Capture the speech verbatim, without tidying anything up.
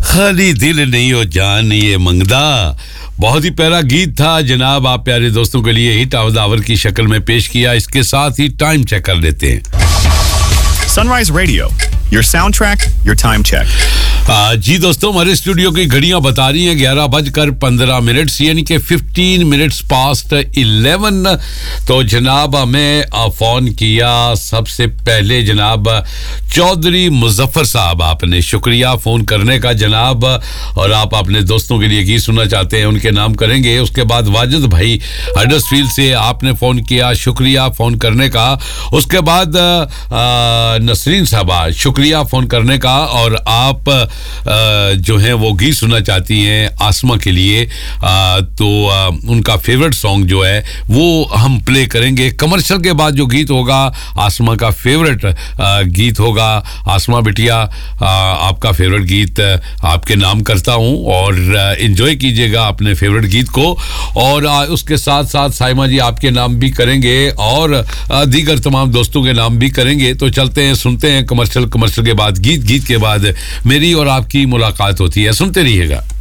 खाली दिल नहीं हो जान ये मंगदा, बहुत ही प्यारा गीत था जनाब। आप प्यारे दोस्तों के लिए हिट ऑफ द आवर की शक्ल में पेश किया। इसके साथ ही टाइम चेक कर लेते हैं। Sunrise Radio, your soundtrack, your time check. आ, जी दोस्तों, हमारे स्टूडियो की घड़ियां बता रही हैं ग्यारह बजकर पंद्रह मिनट, यानी कि फिफ्टीन मिनट्स पास्ट इलेवन। तो जनाब हमें फोन किया सबसे पहले जनाब चौधरी मुजफ्फर साहब, आपने शुक्रिया फोन करने का जनाब। और आप अपने दोस्तों के लिए गीत सुनना चाहते हैं, उनके नाम करेंगे। उसके बाद वाजिद भाई हडर्सफील्ड से आपने फोन किया, शुक्रिया फोन करने का। उसके बाद आ, नसरीन साहबा, शुक्रिया फोन करने का। और आप आ, जो है वो गीत सुनना चाहती हैं आसमा के लिए, आ, तो आ, उनका फेवरेट सॉन्ग जो है वो हम प्ले करेंगे। कमर्शियल के बाद जो गीत होगा आसमा का फेवरेट आ, गीत होगा। आसमा बिटिया, आ, आपका फेवरेट गीत आपके नाम करता हूं और एंजॉय कीजिएगा अपने फेवरेट गीत को। और आ, उसके साथ साथ साइमा जी आपके नाम भी करेंगे और आ, दीगर तमाम दोस्तों के नाम भी करेंगे। तो चलते हैं, सुनते हैं कमर्शियल। कमर्शियल के बाद गीत, गीत के बाद मेरी और आपकी मुलाकात होती है। सुनते रहिएगा।